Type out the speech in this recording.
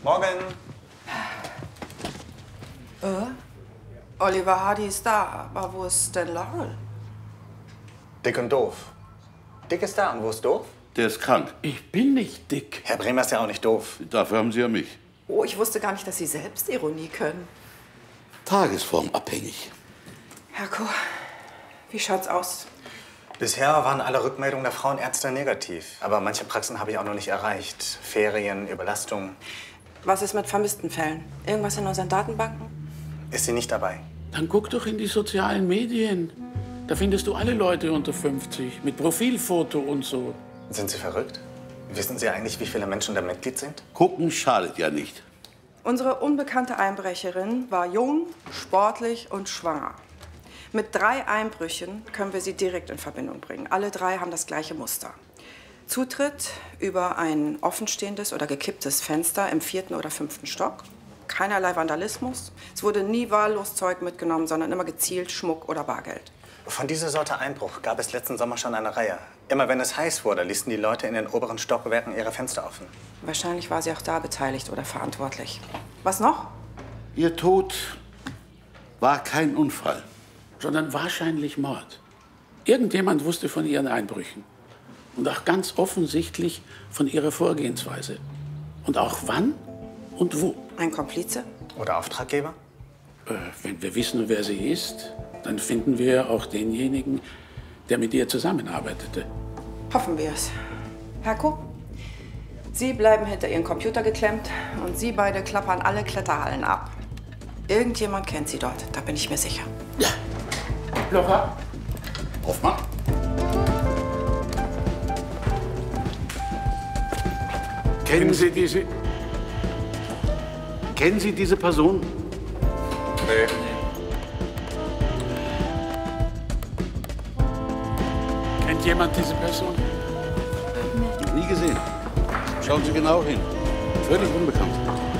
Morgen. Oliver Hardy ist da, aber wo ist denn Laurel? Dick und doof. Dick ist da und wo ist doof? Der ist krank. Ich bin nicht dick. Herr Bremer ist ja auch nicht doof. Dafür haben Sie ja mich. Oh, ich wusste gar nicht, dass Sie Selbstironie können. Tagesformabhängig. Herr Koh, wie schaut's aus? Bisher waren alle Rückmeldungen der Frauenärzte negativ. Aber manche Praxen habe ich auch noch nicht erreicht. Ferien, Überlastung. Was ist mit vermissten Fällen? Irgendwas in unseren Datenbanken? Ist sie nicht dabei? Dann guck doch in die sozialen Medien. Da findest du alle Leute unter 50 mit Profilfoto und so. Sind Sie verrückt? Wissen Sie eigentlich, wie viele Menschen da Mitglied sind? Gucken schadet ja nicht. Unsere unbekannte Einbrecherin war jung, sportlich und schwanger. Mit 3 Einbrüchen können wir sie direkt in Verbindung bringen. Alle 3 haben das gleiche Muster. Zutritt über ein offenstehendes oder gekipptes Fenster im 4. oder 5. Stock. Keinerlei Vandalismus. Es wurde nie wahllos Zeug mitgenommen, sondern immer gezielt Schmuck oder Bargeld. Von dieser Sorte Einbruch gab es letzten Sommer schon eine Reihe. Immer wenn es heiß wurde, ließen die Leute in den oberen Stockwerken ihre Fenster offen. Wahrscheinlich war sie auch da beteiligt oder verantwortlich. Was noch? Ihr Tod war kein Unfall. Sondern wahrscheinlich Mord. Irgendjemand wusste von ihren Einbrüchen. Und auch ganz offensichtlich von ihrer Vorgehensweise. Und auch wann und wo. Ein Komplize? Oder Auftraggeber? Wenn wir wissen, wer sie ist, dann finden wir auch denjenigen, der mit ihr zusammenarbeitete. Hoffen wir es. Herr Koh, Sie bleiben hinter Ihren Computer geklemmt und Sie beide klappern alle Kletterhallen ab. Irgendjemand kennt Sie dort, da bin ich mir sicher. Ja. Laura? Hoffmann? Kennen Sie diese Person? Nee. Kennt jemand diese Person? Noch nie gesehen. Schauen Sie genau hin. Völlig unbekannt.